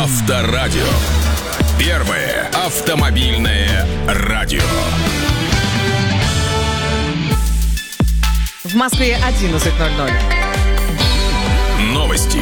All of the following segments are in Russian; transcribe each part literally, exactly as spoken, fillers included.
Авторадио. Первое автомобильное радио. В Москве одиннадцать ноль ноль. Новости.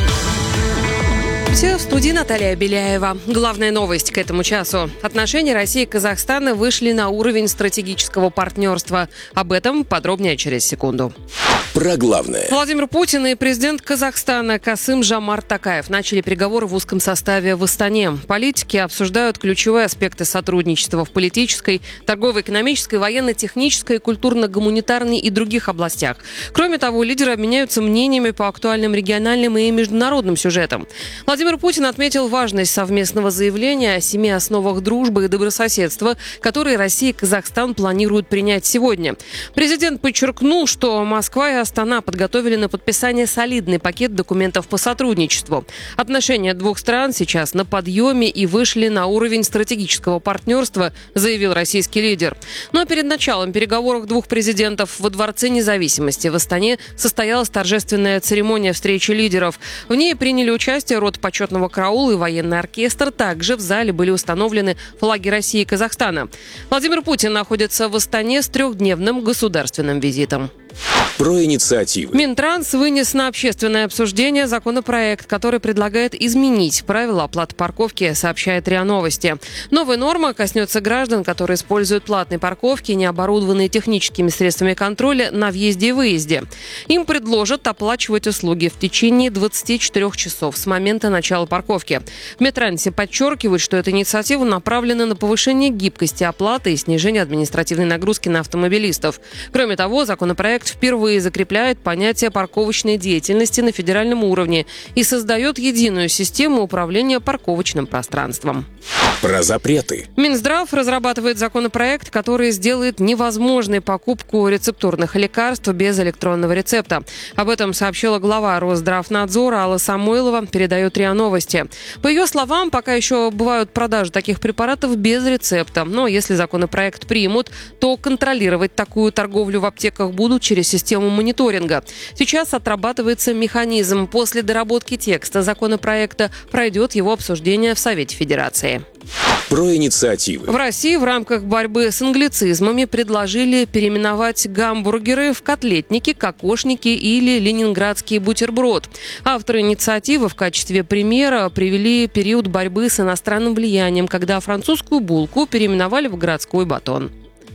В студии Наталья Беляева. Главная новость к этому часу. Отношения России и Казахстана вышли на уровень стратегического партнерства. Об этом подробнее через секунду. Про главное. Владимир Путин и президент Казахстана Касым-Жомарт Токаев начали переговоры в узком составе в Астане. Политики обсуждают ключевые аспекты сотрудничества в политической, торгово-экономической, военно-технической, культурно-гуманитарной и других областях. Кроме того, лидеры обменяются мнениями по актуальным региональным и международным сюжетам. Владимир Путин отметил важность совместного заявления о семи основах дружбы и добрососедства, которые Россия и Казахстан планируют принять сегодня. Президент подчеркнул, что Москва и Астана подготовили на подписание солидный пакет документов по сотрудничеству. Отношения двух стран сейчас на подъеме и вышли на уровень стратегического партнерства, заявил российский лидер. Но перед началом переговоров двух президентов во Дворце независимости в Астане состоялась торжественная церемония встречи лидеров. В ней приняли участие рот почетного караула и военный оркестр. Также в зале были установлены флаги России и Казахстана. Владимир Путин находится в Астане с трехдневным государственным визитом. Про инициативы. Минтранс вынес на общественное обсуждение законопроект, который предлагает изменить правила оплаты парковки, сообщает РИА Новости. Новая норма коснется граждан, которые используют платные парковки, не оборудованные техническими средствами контроля на въезде и выезде. Им предложат оплачивать услуги в течение двадцати четырёх часов с момента начала парковки. В Минтрансе подчеркивают, что эта инициатива направлена на повышение гибкости оплаты и снижение административной нагрузки на автомобилистов. Кроме того, законопроект впервые закрепляет понятие парковочной деятельности на федеральном уровне и создает единую систему управления парковочным пространством. Про запреты. Минздрав разрабатывает законопроект, который сделает невозможной покупку рецептурных лекарств без электронного рецепта. Об этом сообщила глава Росздравнадзора Алла Самойлова, передает РИА Новости. По ее словам, пока еще бывают продажи таких препаратов без рецепта. Но если законопроект примут, то контролировать такую торговлю в аптеках будут через систему мониторинга. Сейчас отрабатывается механизм. После доработки текста законопроекта пройдет его обсуждение в Совете Федерации. Про инициативы. В России в рамках борьбы с англицизмами предложили переименовать гамбургеры в котлетники, кокошники или ленинградский бутерброд. Авторы инициативы в качестве примера привели период борьбы с иностранным влиянием, когда французскую булку переименовали в городской батон.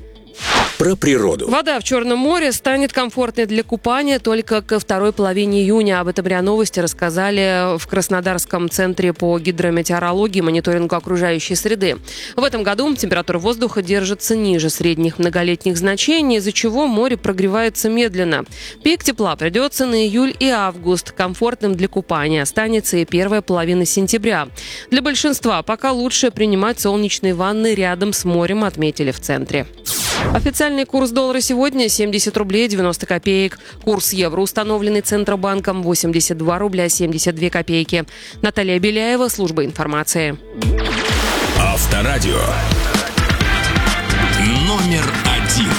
Про природу. Вода в Черном море станет комфортной для купания только ко второй половине июня. Об этом РИА Новости рассказали в Краснодарском центре по гидрометеорологии и мониторингу окружающей среды. В этом году температура воздуха держится ниже средних многолетних значений, из-за чего море прогревается медленно. Пик тепла придется на июль и август. Комфортным для купания останется и первая половина сентября. Для большинства пока лучше принимать солнечные ванны рядом с морем, отметили в центре. Официальный курс доллара сегодня семьдесят рублей девяносто копеек. Курс евро, установленный Центробанком, восемьдесят два рубля семьдесят две копейки. Наталья Беляева, служба информации. Авторадио. Номер один.